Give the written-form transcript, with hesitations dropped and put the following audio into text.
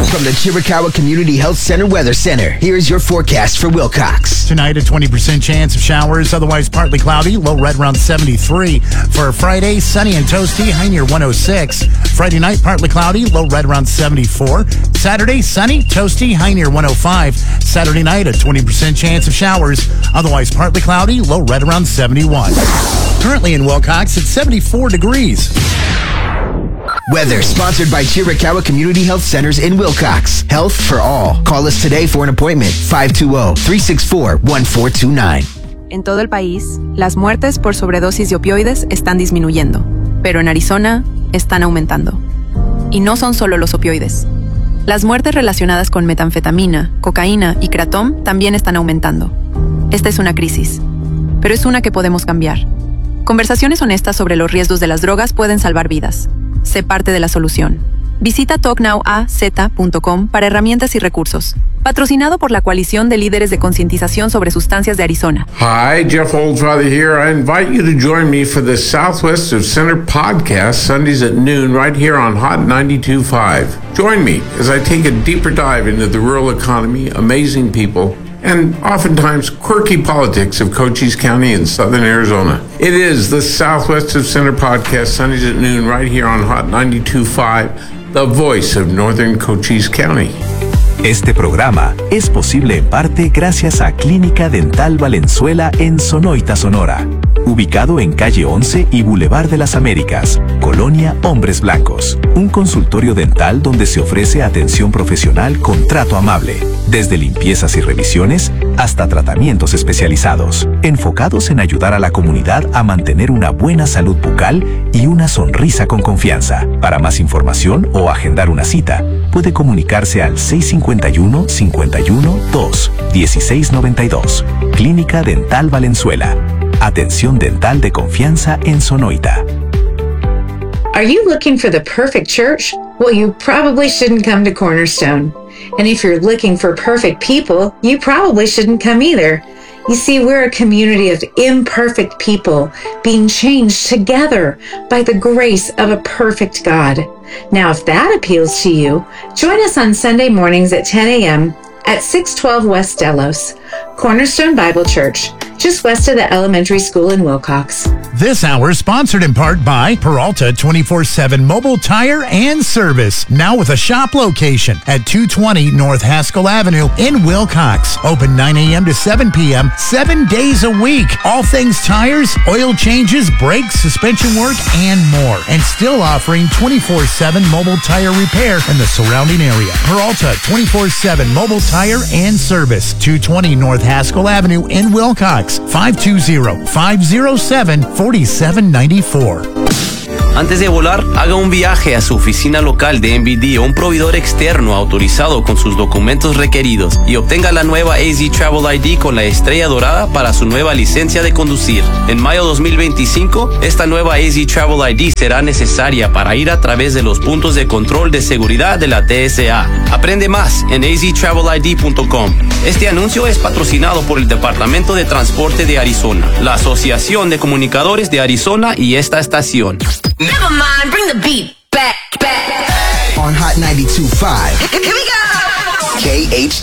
From the Chiricahua Community Health Center Weather Center, here's your forecast for Wilcox. Tonight, a 20% chance of showers, otherwise partly cloudy, low right around 73. For Friday, sunny and toasty, high near 106. Friday night, partly cloudy, low right around 74. Saturday, sunny, toasty, high near 105. Saturday night, a 20% chance of showers, otherwise partly cloudy, low right around 71. Currently in Wilcox, it's 74 degrees. Weather sponsored by Chiricahua Community Health Centers in Wilcox. Health for all. Call us today for an appointment. 520-364-1429. En todo el país, las muertes por sobredosis de opioides están disminuyendo, pero en Arizona están aumentando. Y no son solo los opioides. Las muertes relacionadas con metanfetamina, cocaína y kratom también están aumentando. Esta es una crisis, pero es una que podemos cambiar. Conversaciones honestas sobre los riesgos de las drogas pueden salvar vidas. Sé parte de la solución. Visita talknowaz.com para herramientas y recursos. Patrocinado por la Coalición de Líderes de Concientización sobre Sustancias de Arizona. Hi, Jeff Oldfather here. I invite you to join me for the Southwest of Center podcast Sundays at noon right here on Hot 92.5. Join me as I take a deeper dive into the rural economy, amazing people, and oftentimes quirky politics of Cochise County in southern Arizona. It is the Southwest of Center podcast Sundays at noon right here on Hot 92.5, the voice of northern Cochise County. Este programa es posible en parte gracias a Clínica Dental Valenzuela en Sonoita, Sonora. Ubicado en calle 11 y Boulevard de las Américas, Colonia Hombres Blancos. Un consultorio dental donde se ofrece atención profesional con trato amable. Desde limpiezas y revisiones hasta tratamientos especializados. Enfocados en ayudar a la comunidad a mantener una buena salud bucal y una sonrisa con confianza. Para más información o agendar una cita, puede comunicarse al 651-51-2-1692. Clínica Dental Valenzuela. Atención dental de confianza en Sonoita. Are you looking for the perfect church? Well, you probably shouldn't come to Cornerstone. And if you're looking for perfect people, you probably shouldn't come either. You see, we're a community of imperfect people being changed together by the grace of a perfect God. Now, if that appeals to you, join us on Sunday mornings at 10 a.m. at 612 West Delos, Cornerstone Bible Church, just west of the elementary school in Wilcox. This hour is sponsored in part by Peralta 24/7 Mobile Tire and Service. Now with a shop location at 220 North Haskell Avenue in Wilcox. Open 9 a.m. to 7 p.m. 7 days a week. All things tires, oil changes, brakes, suspension work, and more. And still offering 24/7 mobile tire repair in the surrounding area. Peralta 24/7 Mobile Tire and Service. 220 North Haskell Avenue in Wilcox. 520-507-4794. Antes de volar, haga un viaje a su oficina local de MVD o un proveedor externo autorizado con sus documentos requeridos y obtenga la nueva AZ Travel ID con la estrella dorada para su nueva licencia de conducir. En mayo 2025, esta nueva AZ Travel ID será necesaria para ir a través de los puntos de control de seguridad de la TSA. Aprende más en aztravelid.com. Este anuncio es patrocinado por el Departamento de Transporte de Arizona, la Asociación de Comunicadores de Arizona y esta estación. Never mind, bring the beat back. On Hot 92.5. Here we go. KH